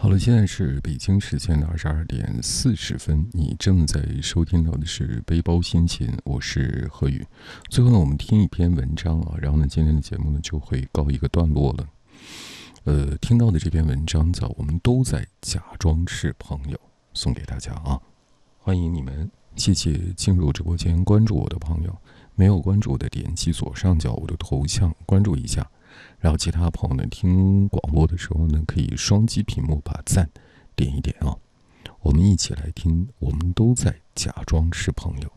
好了，现在是北京时间的22点40分，你正在收听到的是背包心情，我是何宇。最后呢，我们听一篇文章啊，然后呢，今天的节目呢就会告一个段落了。听到的这篇文章叫《我们都在假装是朋友》，送给大家啊，欢迎你们，谢谢进入直播间关注我的朋友，没有关注的点击左上角我的头像关注一下。然后其他朋友呢，听广播的时候呢，可以双击屏幕把赞点一点啊。我们一起来听，我们都在假装是朋友。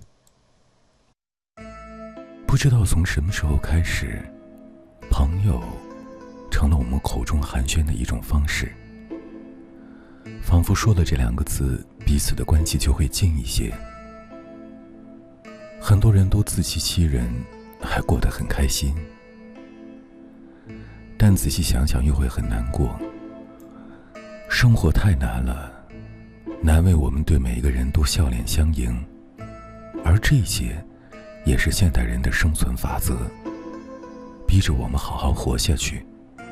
不知道从什么时候开始，朋友成了我们口中寒暄的一种方式，仿佛说了这两个字，彼此的关系就会近一些。很多人都自欺欺人，还过得很开心。但仔细想想又会很难过，生活太难了，难为我们对每一个人都笑脸相迎，而这些也是现代人的生存法则，逼着我们好好活下去。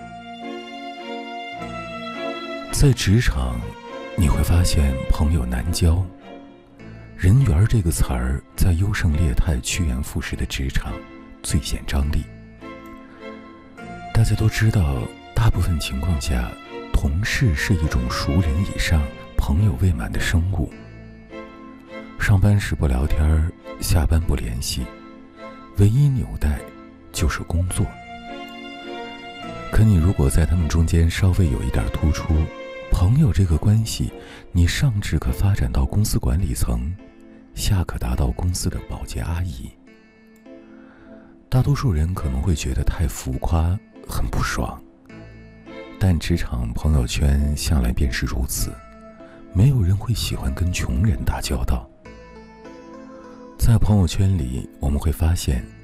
在职场，你会发现朋友难交，人缘这个词儿在优胜劣汰、趋炎附势的职场最显张力。大家都知道，大部分情况下，同事是一种熟人以上、朋友未满的生物。上班时不聊天，下班不联系，唯一纽带就是工作。可你如果在他们中间稍微有一点突出，朋友这个关系，你上至可发展到公司管理层，下可达到公司的保洁阿姨。大多数人可能会觉得太浮夸，很不爽，但职场朋友圈向来便是如此，没有人会喜欢跟穷人打交道。在朋友圈里，我们会发现